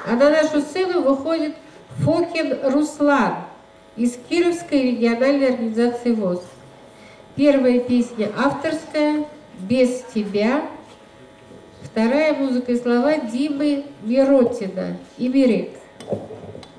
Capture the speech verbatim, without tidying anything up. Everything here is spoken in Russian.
А на нашу сцену выходит Фокин Руслан из Кировской региональной организации ВОС. Первая песня авторская «Без тебя». Вторая музыка и слова Димы Миротина и Мирек.